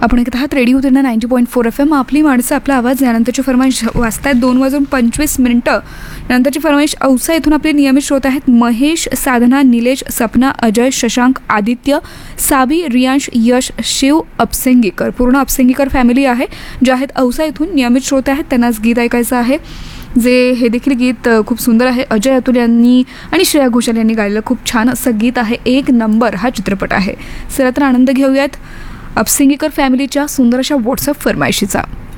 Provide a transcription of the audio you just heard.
आपण ऐकत आहात रेडिओ त्यांना 90.4 FM आपली माणसं आपला आवाज. यानंतरची फरमाईश वाजतायत 2:25. नंतरची फरमाईश औसा येथून आपले नियमित श्रोते आहेत महेश, साधना, निलेश, सपना, अजय, शशांक, आदित्य, साबी, रियांश, यश, शिव, अपसेंगीकर. पूर्ण अपसेंगीकर फॅमिली आहे जे आहेत औसा येथून नियमित श्रोते आहेत. त्यांनाच गीत ऐकायचं आहे जे हे देखील गीत खूप सुंदर आहे. अजय अतुल यांनी आणि श्रेया घोषाल यांनी गायलेलं खूप छान असं गीत आहे. एक नंबर हा चित्रपट आहे. चला तर आनंद घेऊयात अपसेंगीकर फॅमिलीच्या सुंदर अशा व्हॉट्सअप फरमाईशीचा.